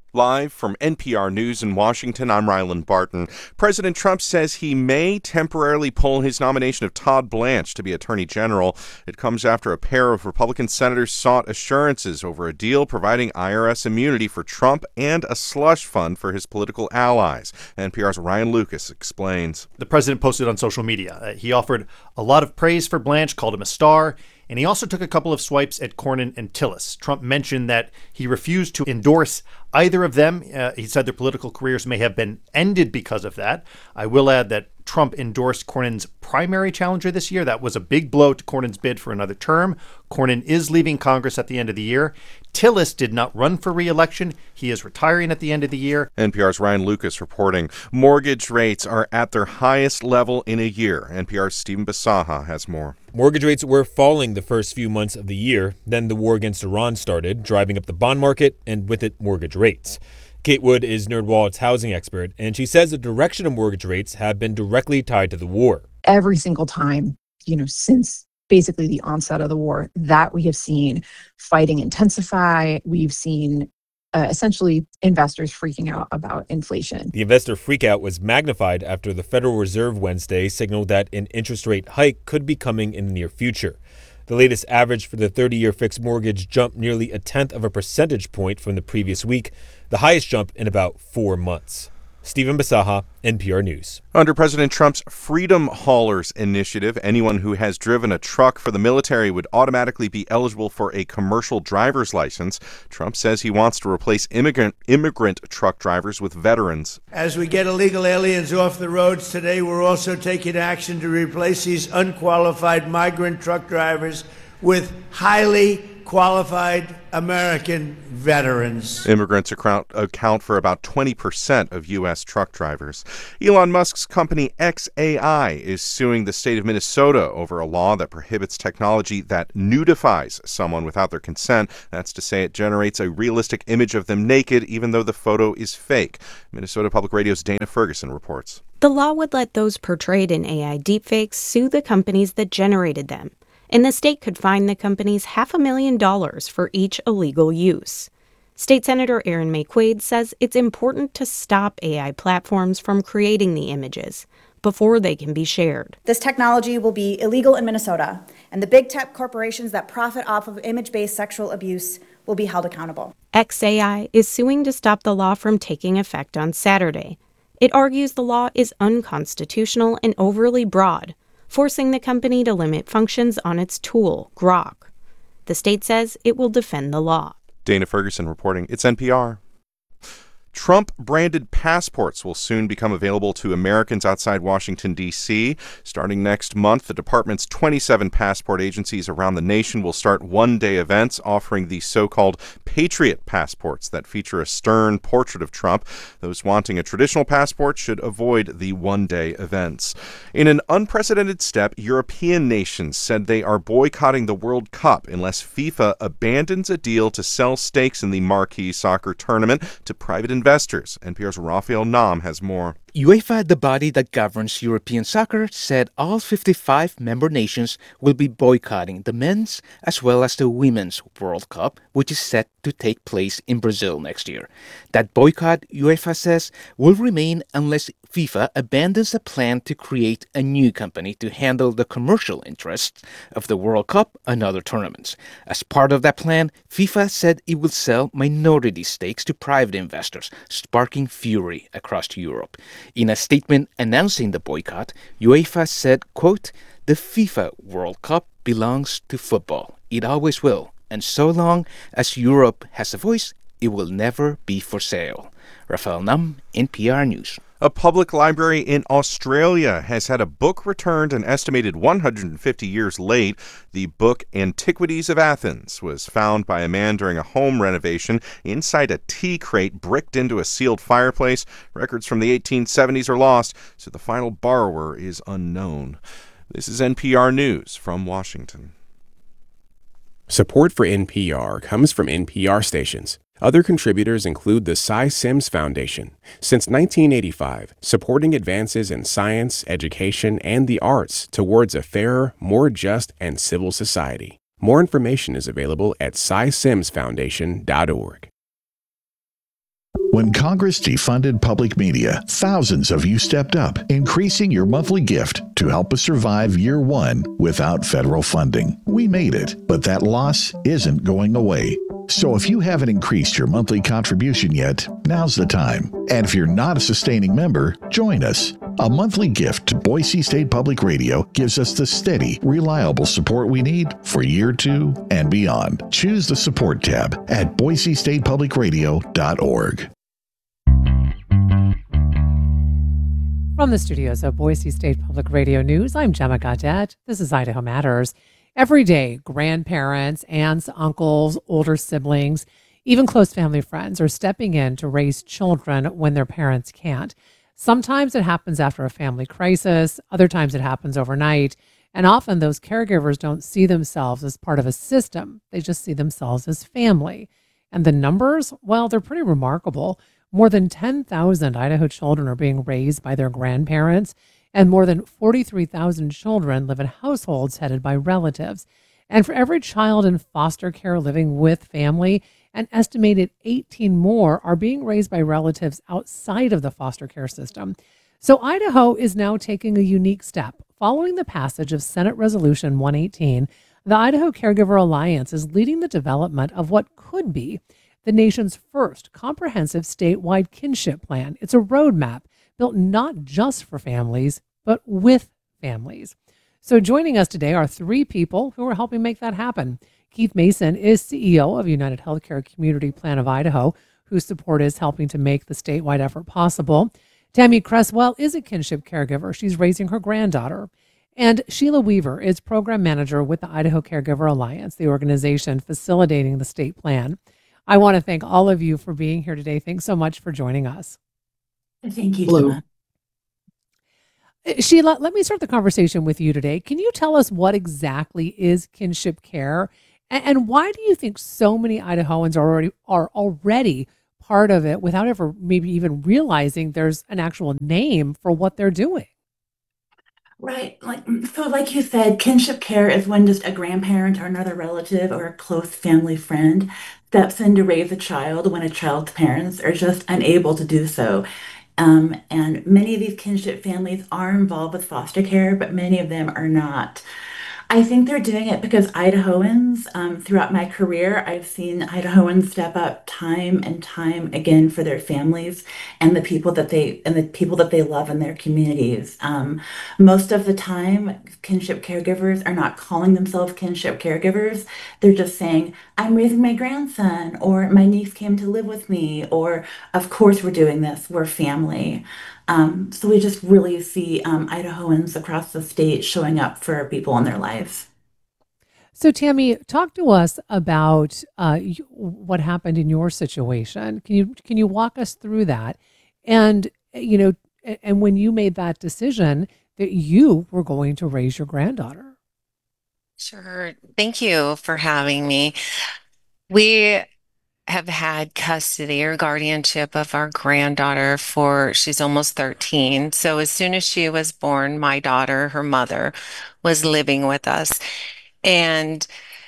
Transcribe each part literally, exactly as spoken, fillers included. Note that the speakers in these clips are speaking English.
Live from N P R News in Washington, I'm Ryland Barton. President Trump says he may temporarily pull his nomination of Todd Blanche to be Attorney General. It comes after a pair of Republican senators sought assurances over a deal providing I R S immunity for Trump and a slush fund for his political allies. N P R's Ryan Lucas explains. The president posted on social media. Uh, he offered a lot of praise for Blanche, called him a star, and he also took a couple of swipes at Cornyn and Tillis. Trump mentioned that he refused to endorse either of them. Uh, he said their political careers may have been ended because of that. I will add that Trump endorsed Cornyn's primary challenger this year. That was a big blow to Cornyn's bid for another term. Cornyn is leaving Congress at the end of the year. Tillis did not run for re-election. He is retiring at the end of the year. N P R's Ryan Lucas reporting. Mortgage rates are at their highest level in a year. N P R's Stephen Bisaha has more. Mortgage rates were falling the first few months of the year. Then the war against Iran started, driving up the bond market and with it mortgage rates. Kate Wood is NerdWallet's housing expert, and she says the direction of mortgage rates have been directly tied to the war. Every single time, you know, since basically the onset of the war, that we have seen fighting intensify. We've seen uh, essentially investors freaking out about inflation. The investor freakout was magnified after the Federal Reserve Wednesday signaled that an interest rate hike could be coming in the near future. The latest average for the thirty-year fixed mortgage jumped nearly a tenth of a percentage point from the previous week, the highest jump in about four months. Stephen Bisaha, N P R News. Under President Trump's Freedom Haulers initiative, anyone who has driven a truck for the military would automatically be eligible for a commercial driver's license. Trump says he wants to replace immigrant immigrant truck drivers with veterans. As we get illegal aliens off the roads today, we're also taking action to replace these unqualified migrant truck drivers with highly qualified American veterans. Immigrants account, account for about twenty percent of U S truck drivers. Elon Musk's company X A I is suing the state of Minnesota over a law that prohibits technology that nudifies someone without their consent. That's to say it generates a realistic image of them naked, even though the photo is fake. Minnesota Public Radio's Dana Ferguson reports. The law would let those portrayed in A I deepfakes sue the companies that generated them, and the state could fine the companies half a million dollars for each illegal use. State Senator Erin Maye Quade says it's important to stop A I platforms from creating the images before they can be shared. This technology will be illegal in Minnesota, and the big tech corporations that profit off of image-based sexual abuse will be held accountable. X A I is suing to stop the law from taking effect on Saturday. It argues the law is unconstitutional and overly broad, forcing the company to limit functions on its tool, Grok. The state says it will defend the law. Dana Ferguson reporting. It's N P R. Trump-branded passports will soon become available to Americans outside Washington, D C Starting next month, the department's twenty-seven passport agencies around the nation will start one-day events offering the so-called Patriot passports that feature a stern portrait of Trump. Those wanting a traditional passport should avoid the one-day events. In an unprecedented step, European nations said they are boycotting the World Cup unless FIFA abandons a deal to sell stakes in the marquee soccer tournament to private investors. N P R's Rafael Nam has more. UEFA, the body that governs European soccer, said all fifty-five member nations will be boycotting the men's as well as the women's World Cup, which is set to take place in Brazil next year. That boycott, UEFA says, will remain unless FIFA abandons a plan to create a new company to handle the commercial interests of the World Cup and other tournaments. As part of that plan, FIFA said it will sell minority stakes to private investors, sparking fury across Europe. In a statement announcing the boycott, UEFA said, quote, "The FIFA World Cup belongs to football. It always will. And so long as Europe has a voice, it will never be for sale." Rafael Nam, N P R News. A public library in Australia has had a book returned an estimated one hundred fifty years late. The book Antiquities of Athens was found by a man during a home renovation inside a tea crate bricked into a sealed fireplace. Records from the eighteen seventies are lost, so the final borrower is unknown. This is N P R News from Washington. Support for N P R comes from N P R stations. Other contributors include the Cy Sims Foundation. Since nineteen eighty-five, supporting advances in science, education, and the arts towards a fairer, more just, and civil society. More information is available at cy sims foundation dot org. When Congress defunded public media, thousands of you stepped up, increasing your monthly gift to help us survive year one without federal funding. We made it, but that loss isn't going away. So if you haven't increased your monthly contribution yet, now's the time. And if you're not a sustaining member, join us. A monthly gift to Boise State Public Radio gives us the steady, reliable support we need for year two and beyond. Choose the support tab at boise state public radio dot org. From the studios of Boise State Public Radio News, I'm Gemma Gaudette. This is Idaho Matters. Every day, grandparents, aunts, uncles, older siblings, even close family friends are stepping in to raise children when their parents can't. Sometimes it happens after a family crisis, other times it happens overnight, and often those caregivers don't see themselves as part of a system. They just see themselves as family. And the numbers, well, they're pretty remarkable. More than ten thousand Idaho children are being raised by their grandparents, and more than forty-three thousand children live in households headed by relatives. And for every child in foster care living with family, an estimated eighteen more are being raised by relatives outside of the foster care system. So Idaho is now taking a unique step. Following the passage of Senate Resolution one eighteen, the Idaho Caregiver Alliance is leading the development of what could be the nation's first comprehensive statewide kinship plan. It's a roadmap built not just for families, but with families. So joining us today are three people who are helping make that happen. Keith Mason is C E O of United Healthcare Community Plan of Idaho, whose support is helping to make the statewide effort possible. Tammy Cresswell is a kinship caregiver. She's raising her granddaughter. And Sheila Weaver is program manager with the Idaho Caregiver Alliance, the organization facilitating the state plan. I want to thank all of you for being here today. Thanks so much for joining us. Thank you, Gemma. Sheila, let me start the conversation with you today. Can you tell us what exactly is kinship care, and, and why do you think so many Idahoans are already are already part of it without ever maybe even realizing there's an actual name for what they're doing? Right. Like so like you said, kinship care is when just a grandparent or another relative or a close family friend steps in to raise a child when a child's parents are just unable to do so. Um, and many of these kinship families are involved with foster care, but many of them are not. I think they're doing it because Idahoans, um, throughout my career, I've seen Idahoans step up time and time again for their families and the people that they and the people that they love in their communities. Um, most of the time, kinship caregivers are not calling themselves kinship caregivers. They're just saying, "I'm raising my grandson," or "My niece came to live with me," or "Of course we're doing this. We're family." Um, so we just really see um, Idahoans across the state showing up for people in their lives. So Tammy, talk to us about uh, y- what happened in your situation. Can you can you walk us through that? And you know, a- and when you made that decision that you were going to raise your granddaughter. Sure. Thank you for having me. We have had custody or guardianship of our granddaughter for, she's almost thirteen. So as soon as she was born, my daughter, her mother, was living with us. And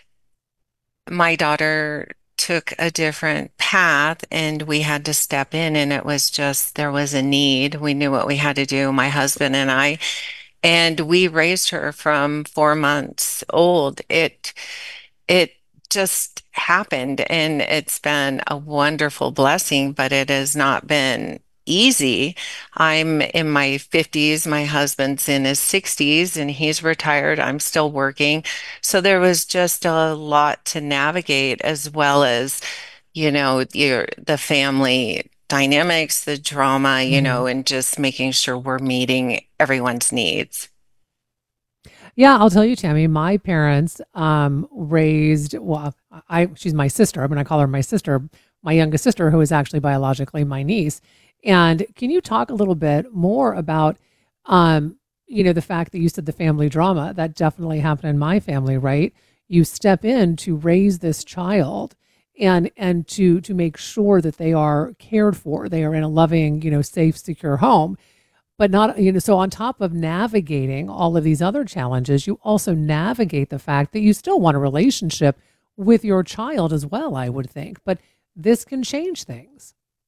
my daughter took a different path and we had to step in, and it was just, there was a need. We knew what we had to do, my husband and I, and we raised her from four months old. It, it just happened, and it's been a wonderful blessing, but it has not been easy. I'm in my fifties, my husband's in his sixties, and he's retired. I'm still working. So there was just a lot to navigate, as well as, you know, your the family dynamics, the drama, you know, and just making sure we're meeting everyone's needs. Yeah, I'll tell you, Tammy, my parents um, raised, well, I she's my sister, but I call her my sister, my youngest sister, who is actually biologically my niece. And can you talk a little bit more about, um, you know, the fact that you said the family drama, that definitely happened in my family, right? You step in to raise this child and and to to make sure that they are cared for, they are in a loving, you know, safe, secure home. But not, you know, so on top of navigating all of these other challenges, you also navigate the fact that you still want a relationship with your child as well, I would think. But this can change things.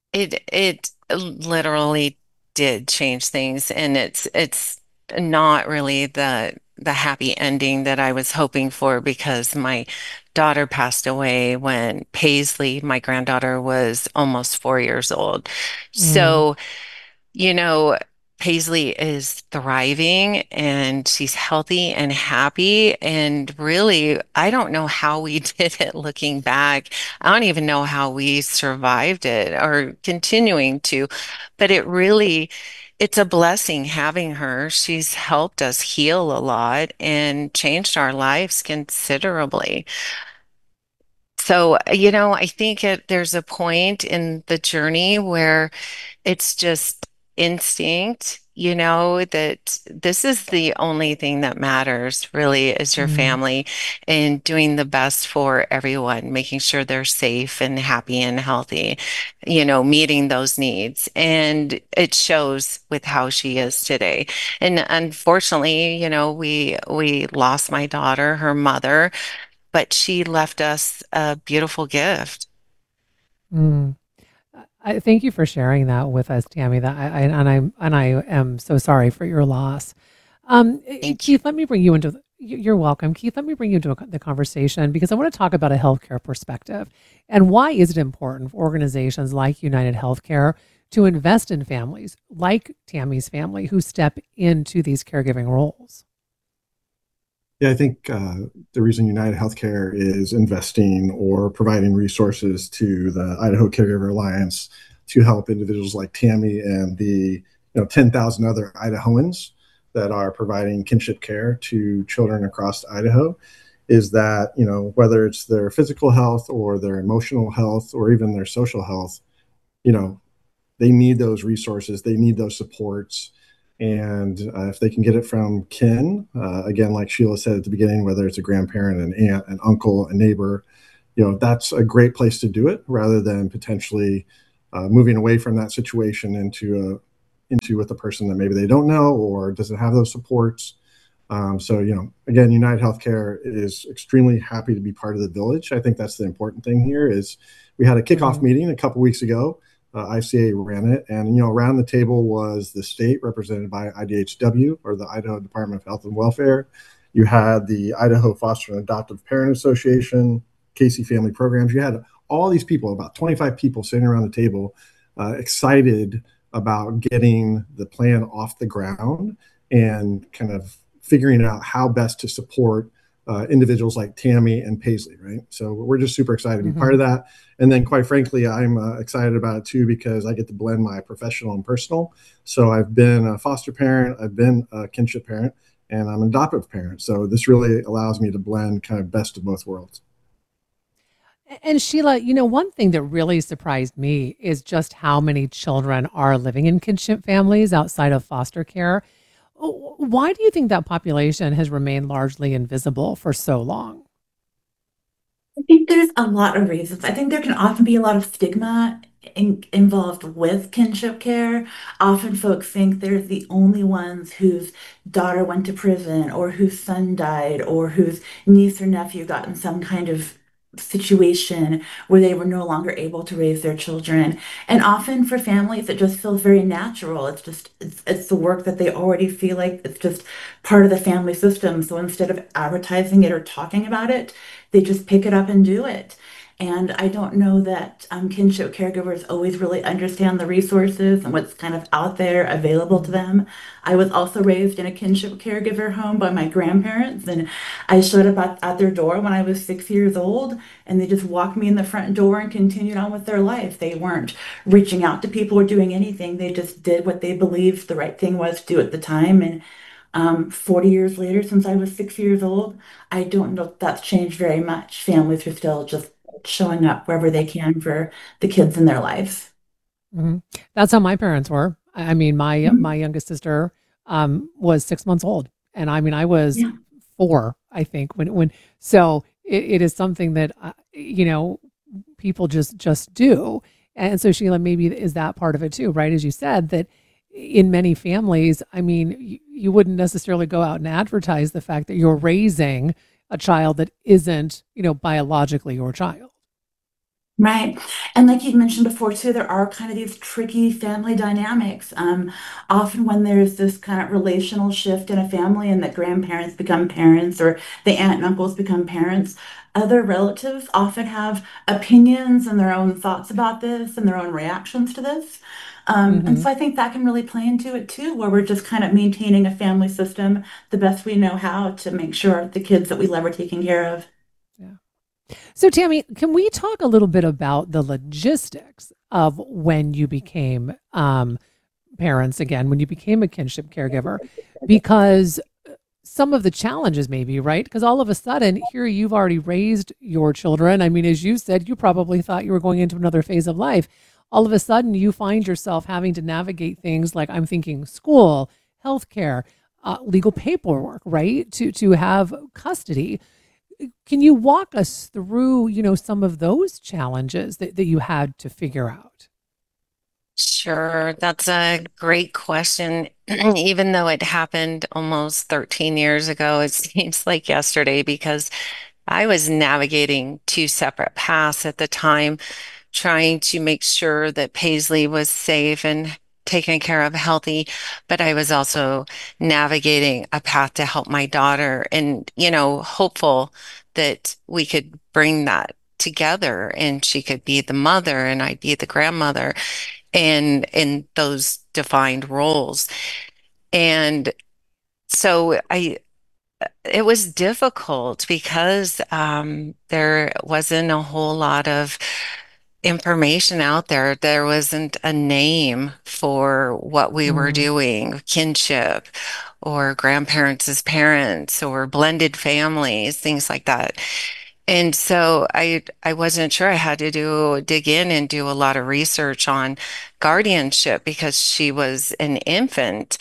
It it literally did change things, and it's it's not really the the happy ending that I was hoping for because my daughter passed away when Paisley, my granddaughter, was almost four years old. Mm. So, you know, Paisley is thriving and she's healthy and happy. And really, I don't know how we did it looking back. I don't even know how we survived it or continuing to, but it really, it's a blessing having her. She's helped us heal a lot and changed our lives considerably. So, you know, I think it, there's a point in the journey where it's just instinct, you know, that this is the only thing that matters really is your Mm. family and doing the best for everyone, making sure they're safe and happy and healthy, you know, meeting those needs. And it shows with how she is today. And unfortunately, you know, we we lost my daughter, her mother, but she left us a beautiful gift. Mm. I thank you for sharing that with us, Tammy. That I, I and I'm and I am so sorry for your loss. Um, eh, Thank you. Keith, let me bring you into the, you- you're welcome. Keith, let me bring you into a, the conversation because I want to talk about a healthcare perspective and why is it important for organizations like United Healthcare to invest in families like Tammy's family who step into these caregiving roles? Yeah, I think uh, the reason United Healthcare is investing or providing resources to the Idaho Caregiver Alliance to help individuals like Tammy and the you know ten thousand other Idahoans that are providing kinship care to children across Idaho is that you know whether it's their physical health or their emotional health or even their social health, you know they need those resources, they need those supports. And uh, if they can get it from kin, uh, again, like Sheila said at the beginning, whether it's a grandparent, an aunt, an uncle, a neighbor, you know, that's a great place to do it rather than potentially uh, moving away from that situation into a into with a person that maybe they don't know or doesn't have those supports. Um, so, you know, again, United Healthcare is extremely happy to be part of the village. I think that's the important thing here is we had a kickoff Mhm. meeting a couple weeks ago. Uh, I C A ran it, and you know, around the table was the state represented by I D H W or the Idaho Department of Health and Welfare. You had the Idaho Foster and Adoptive Parent Association, Casey Family Programs. You had all these people, about twenty-five people sitting around the table, uh, excited about getting the plan off the ground and kind of figuring out how best to support uh, individuals like Tammy and Paisley, right? So we're just super excited to be part of Mhm. that. And then, quite frankly, I'm uh, excited about it too because I get to blend my professional and personal. So I've been a foster parent, I've been a kinship parent, and I'm an adoptive parent. So this really allows me to blend kind of best of both worlds. A- And Sheila, you know, one thing that really surprised me is just how many children are living in kinship families outside of foster care. W- Why do you think that population has remained largely invisible for so long? I think there's a lot of reasons. I think there can often be a lot of stigma in, involved with kinship care. Often folks think they're the only ones whose daughter went to prison or whose son died or whose niece or nephew got in some kind of situation where they were no longer able to raise their children. And often for families, it just feels very natural. It's just, it's, it's the work that they already feel like it's just part of the family system. So instead of advertising it or talking about it, they just pick it up and do it. And I don't know that um, kinship caregivers always really understand the resources and what's kind of out there available to Mhm. them. I was also raised in a kinship caregiver home by my grandparents, and I showed up at, at their door when I was six years old, and they just walked me in the front door and continued on with their life. They weren't reaching out to people or doing anything. They just did what they believed the right thing was to do at the time. And um, forty years later, since I was six years old, I don't know if that's changed very much. Families are still just showing up wherever they can for the kids in their lives. Mhm. That's how my parents were. I I mean, my my Mhm. youngest sister um, was six months old, and I mean, I was Yeah. four, I think, when when. So it, it is something that uh, you know people just just do, and so Sheila, maybe is that part of it too, right? As you said, that in many families, I mean, you, you wouldn't necessarily go out and advertise the fact that you're raising a child that isn't, you know, biologically your child. Right. And like you mentioned before too, there are kind of these tricky family dynamics. Um, often when there's this kind of relational shift in a family and the grandparents become parents or the aunt and uncles become parents, other relatives often have opinions and their own thoughts about this and their own reactions to this. Um, and hmm so I think that can really play into it too, where we're just kind of maintaining a family system the best we know how to make sure the kids that we love are taken care of. Yeah. So, Tammy, can we talk a little bit about the logistics of when you became um, parents again, when you became a kinship caregiver? Because some of the challenges, maybe, right? Because all of a sudden, here you've already raised your children. I mean, as you said, you probably thought you were going into another phase of life. All of a sudden, you find yourself having to navigate things like, I'm thinking, school, healthcare, uh, legal paperwork, right? To to have custody. Can you walk us through, you know, some of those challenges that, that you had to figure out? Sure, that's a great question. Even though it happened almost thirteen years ago, it seems like yesterday because I was navigating two separate paths at the time, trying to make sure that Paisley was safe and taken care of, healthy, but I was also navigating a path to help my daughter and, you know, hopeful that we could bring that together and she could be the mother and I'd be the grandmother and in those defined roles. And so I it was difficult because um, there wasn't a whole lot of information out there. There wasn't a name for what we were Mm. doing, kinship or grandparents as parents or blended families, things like that. And so I I wasn't sure. I had to do dig in and do a lot of research on guardianship because she was an infant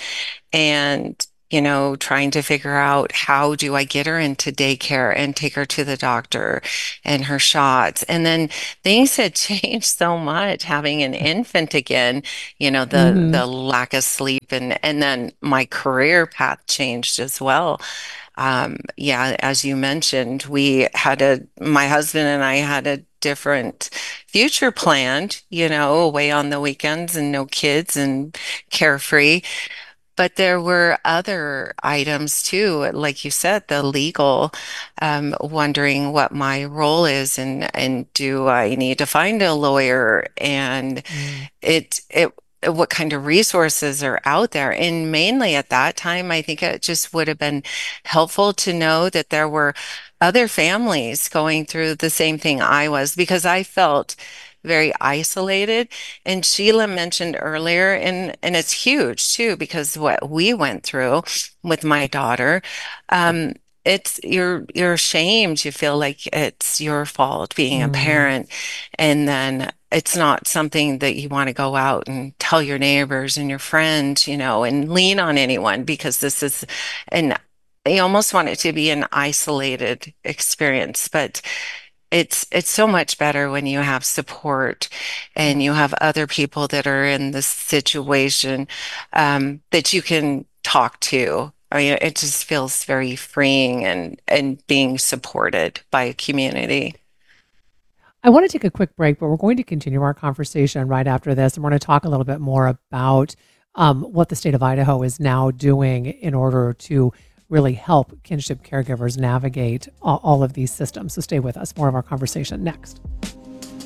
and you know trying to figure out how do I get her into daycare and take her to the doctor and her shots. And then things had changed so much having an infant again, you know, the hmm the lack of sleep and and then my career path changed as well. Um, yeah, as you mentioned, we had a, my husband and I had a different future planned, you know, away on the weekends and no kids and carefree. But there were other items too, like you said, the legal, um, wondering what my role is and and do I need to find a lawyer and Mm. it it what kind of resources are out there. And mainly at that time, I think it just would have been helpful to know that there were other families going through the same thing I was because I felt very isolated. And Sheila mentioned earlier, and and it's huge too, because what we went through with my daughter, um, it's you're you're ashamed. You feel like it's your fault being a Mm. parent, and then it's not something that you want to go out and tell your neighbors and your friends, you know, and lean on anyone because this is an you almost want it to be an isolated experience, but it's it's so much better when you have support and you have other people that are in this situation um, that you can talk to. I mean, it just feels very freeing and and being supported by a community. I want to take a quick break, but we're going to continue our conversation right after this. And we're going to talk a little bit more about um, what the state of Idaho is now doing in order to really help kinship caregivers navigate all, all of these systems. So stay with us. More of our conversation next.